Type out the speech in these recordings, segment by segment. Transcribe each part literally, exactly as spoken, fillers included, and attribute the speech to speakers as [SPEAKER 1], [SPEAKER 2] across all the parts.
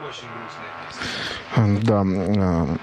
[SPEAKER 1] Очень грустная песня.
[SPEAKER 2] Да.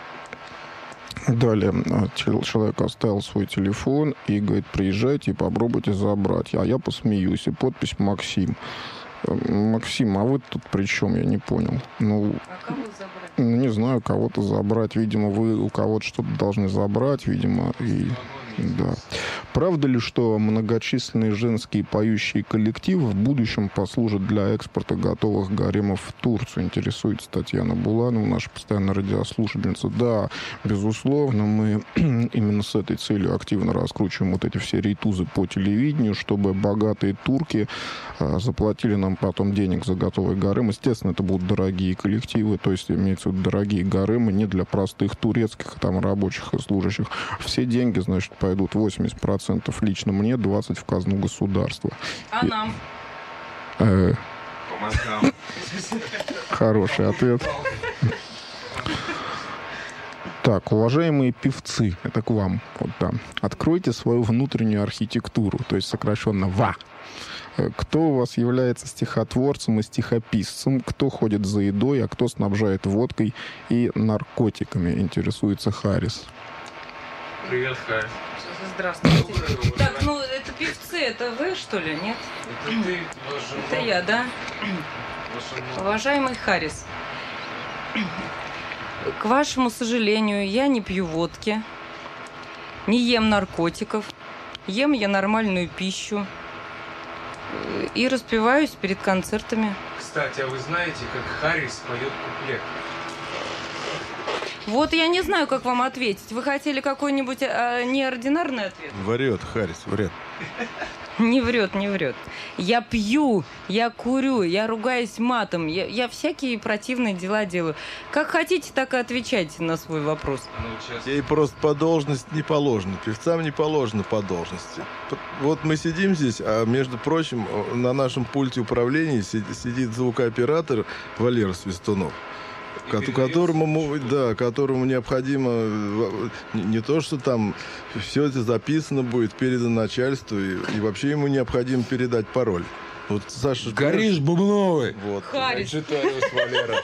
[SPEAKER 2] Далее человек оставил свой телефон и говорит, приезжайте и попробуйте забрать. А я посмеюсь. И подпись Максим. Максим, а вы тут при чем? Я не понял. Ну,
[SPEAKER 3] а кого забрать?
[SPEAKER 2] Ну, не знаю, кого-то забрать. Видимо, вы у кого-то что-то должны забрать, видимо, и... Да. Правда ли, что многочисленные женские поющие коллективы в будущем послужат для экспорта готовых гаремов в Турцию? Интересуется Татьяна Буланова, наша постоянная радиослушательница. Да, безусловно, мы именно с этой целью активно раскручиваем вот эти все рейтузы по телевидению, чтобы богатые турки а, заплатили нам потом денег за готовый гарем. Естественно, это будут дорогие коллективы, то есть имеются в виду дорогие гаремы, не для простых турецких там рабочих и служащих. Все деньги, значит, пойдут восемьдесят процентов лично мне, двадцать процентов в казну государства.
[SPEAKER 3] А
[SPEAKER 2] И...
[SPEAKER 3] нам?
[SPEAKER 2] Э...
[SPEAKER 1] По мозгам.
[SPEAKER 2] Хороший ответ. Так, уважаемые певцы, это к вам. Вот, да. Откройте свою внутреннюю архитектуру, то есть сокращенно ВА. Кто у вас является стихотворцем и стихописцем, кто ходит за едой, а кто снабжает водкой и наркотиками, интересуется Харрис.
[SPEAKER 1] Привет, Харрис.
[SPEAKER 3] Здравствуйте. Так, ну это певцы, это вы, что ли, нет?
[SPEAKER 1] Это ты, ваша
[SPEAKER 3] Это я, да?
[SPEAKER 1] ваша
[SPEAKER 3] Уважаемый Харрис, к вашему сожалению, я не пью водки, не ем наркотиков, ем я нормальную пищу и распеваюсь перед концертами.
[SPEAKER 1] Кстати, а вы знаете, как Харрис поет куплет?
[SPEAKER 3] Вот я не знаю, как вам ответить. Вы хотели какой-нибудь а, неординарный ответ?
[SPEAKER 4] Врет, Харрис, врет.
[SPEAKER 3] Не врет, не врет. Я пью, я курю, я ругаюсь матом, я, я всякие противные дела делаю. Как хотите, так и отвечайте на свой вопрос.
[SPEAKER 1] Ну, сейчас.
[SPEAKER 4] Ей просто по должности не положено. Певцам не положено по должности. Вот мы сидим здесь, а между прочим, на нашем пульте управления сидит звукооператор Валера Свистунов. Которому, да, которому необходимо не то, что там все это записано будет, передано начальству, и, и вообще ему необходимо передать пароль. Вот Саша...
[SPEAKER 5] Горишь, Бубновый!
[SPEAKER 4] Вот.
[SPEAKER 3] Харрис.
[SPEAKER 4] Я читаю, Валера.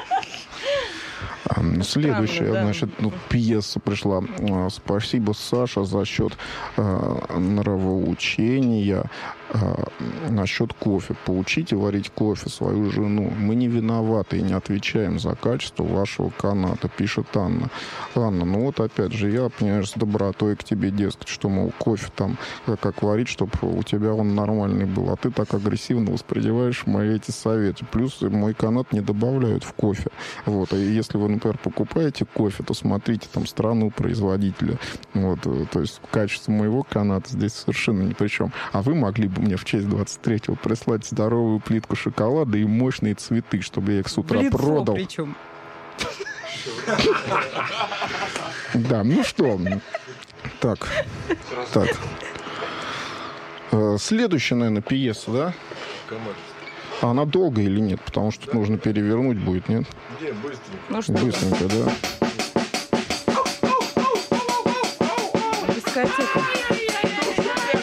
[SPEAKER 2] Следующая,
[SPEAKER 3] Странно, да.
[SPEAKER 2] значит, ну, пьеса пришла. Спасибо, Саша, за счет э, нравоучения. Э, насчет кофе. Поучите варить кофе свою жену. Мы не виноваты и не отвечаем за качество вашего каната, пишет Анна. Анна, ну вот опять же, я, понимаешь, с добротой к тебе, дескать, что, мол, кофе там, как, как варить, чтобы у тебя он нормальный был. А ты так агрессивно воспринимаешь мои эти советы. Плюс мой канат не добавляют в кофе. Вот. И если вы, например, покупаете кофе, то смотрите там страну производителя. Вот. То есть качество моего каната здесь совершенно ни при чем. А вы могли бы мне в честь двадцать третьего прислать здоровую плитку шоколада и мощные цветы, чтобы я их с утра
[SPEAKER 3] лицо
[SPEAKER 2] продал.
[SPEAKER 3] Причем.
[SPEAKER 2] Да, ну что. Так. Так. Э, Следующая, наверное, пьеса, да? А она долгая или нет? Потому что тут нужно перевернуть будет, нет?
[SPEAKER 4] Где, быстренько.
[SPEAKER 3] Ну что,
[SPEAKER 2] Быстренько, да.
[SPEAKER 3] дискотека.